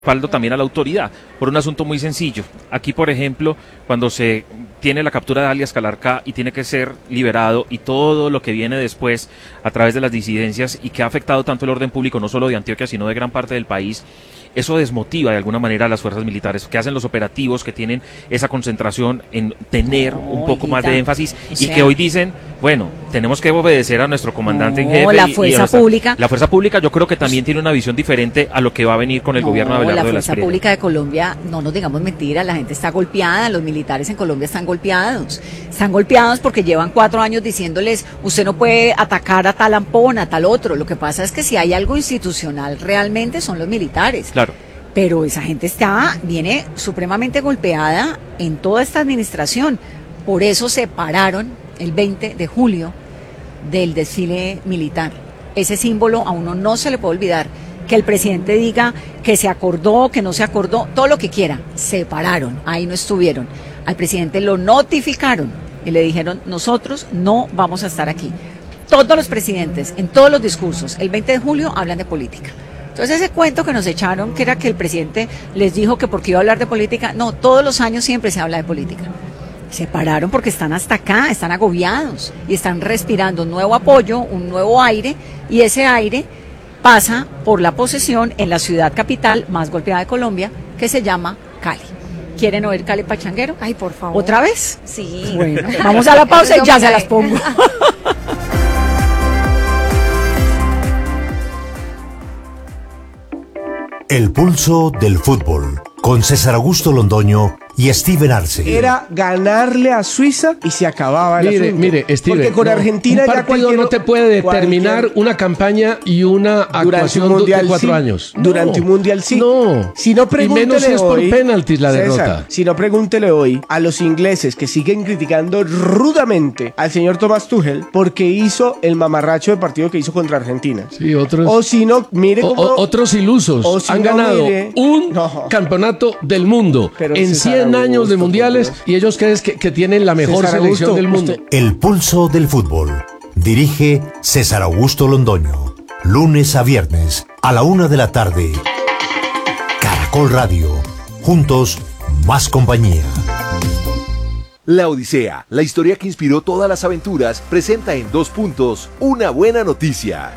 respaldo también a la autoridad, por un asunto muy sencillo. Aquí, por ejemplo, cuando se tiene la captura de alias Calarcá y tiene que ser liberado y todo lo que viene después a través de las disidencias y que ha afectado tanto el orden público, no solo de Antioquia, sino de gran parte del país, eso desmotiva de alguna manera a las fuerzas militares, que hacen los operativos, que tienen esa concentración en tener un poco más de énfasis y que hoy dicen, bueno, tenemos que obedecer a nuestro comandante en jefe. La fuerza pública. La fuerza pública yo creo que también tiene una visión diferente a lo que va a venir con el gobierno de Abelardo de la Espriella. La fuerza pública de Colombia, no nos digamos mentiras, la gente está golpeada, los militares en Colombia están golpeados porque llevan 4 años diciéndoles, usted no puede atacar a tal ampón, a tal otro. Lo que pasa es que si hay algo institucional realmente son los militares. Claro. Pero esa gente viene supremamente golpeada en toda esta administración. Por eso se pararon el 20 de julio del desfile militar. Ese símbolo a uno no se le puede olvidar. Que el presidente diga que se acordó, que no se acordó, todo lo que quiera. Se pararon, ahí no estuvieron. Al presidente lo notificaron y le dijeron, nosotros no vamos a estar aquí. Todos los presidentes, en todos los discursos, el 20 de julio hablan de política. Entonces ese cuento que nos echaron, que era que el presidente les dijo que porque iba a hablar de política, no, todos los años siempre se habla de política. Se pararon porque están hasta acá, están agobiados y están respirando un nuevo apoyo, un nuevo aire, y ese aire pasa por la posesión en la ciudad capital más golpeada de Colombia, que se llama Cali. ¿Quieren oír Cali Pachanguero? Ay, por favor. ¿Otra vez? Sí. Bueno, vamos a la pausa y ya se las pongo. El pulso del fútbol, con César Augusto Londoño y Steven Arce. Era ganarle a Suiza y se acababa el asunto. Mire, Steven, porque con Argentina un partido no te puede determinar una campaña y una actuación de 4 años. Durante un mundial sí. No. Si no, pregúntele y menos si es por penaltis la derrota. César, si no, pregúntele hoy a los ingleses que siguen criticando rudamente al señor Thomas Tuchel porque hizo el mamarracho de partido que hizo contra Argentina. Sí, otros. O si no, mire cómo... otros ilusos han ganado un campeonato del mundo en 100 años de mundiales y ellos creen que tienen la mejor selección del mundo. El pulso del fútbol. Dirige César Augusto Londoño. Lunes a viernes a la 1 de la tarde. Caracol Radio. Juntos, más compañía. La Odisea, la historia que inspiró todas las aventuras, presenta en 2 puntos una buena noticia.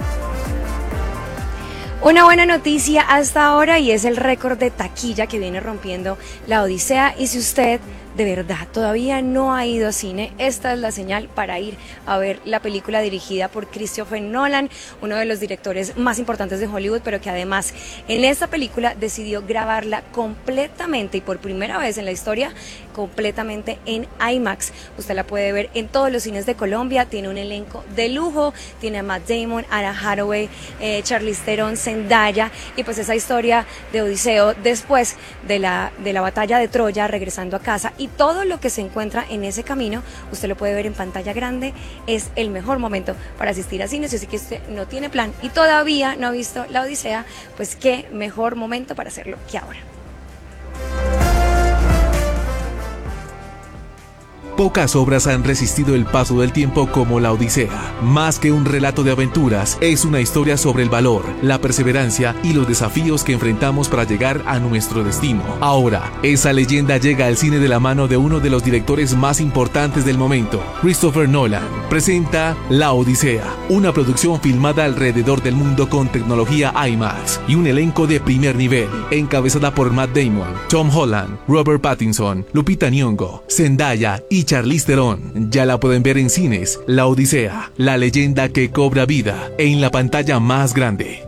Una buena noticia hasta ahora y es el récord de taquilla que viene rompiendo La Odisea. Y si usted de verdad todavía no ha ido a cine, esta es la señal para ir a ver la película dirigida por Christopher Nolan, uno de los directores más importantes de Hollywood, pero que además en esta película decidió grabarla completamente y por primera vez en la historia completamente en IMAX. Usted la puede ver en todos los cines de Colombia, tiene un elenco de lujo, tiene a Matt Damon, Anna Hathaway, Charlize Theron, Zendaya, y pues esa historia de Odiseo después de la batalla de Troya, regresando a casa, y todo lo que se encuentra en ese camino, usted lo puede ver en pantalla grande. Es el mejor momento para asistir a cines, así que usted no tiene plan y todavía no ha visto La Odisea, pues qué mejor momento para hacerlo que ahora. Pocas obras han resistido el paso del tiempo como La Odisea. Más que un relato de aventuras, es una historia sobre el valor, la perseverancia y los desafíos que enfrentamos para llegar a nuestro destino. Ahora, esa leyenda llega al cine de la mano de uno de los directores más importantes del momento. Christopher Nolan presenta La Odisea, una producción filmada alrededor del mundo con tecnología IMAX y un elenco de primer nivel, encabezada por Matt Damon, Tom Holland, Robert Pattinson, Lupita Nyong'o, Zendaya y Charlize Theron. Ya la pueden ver en cines. La Odisea, la leyenda que cobra vida en la pantalla más grande.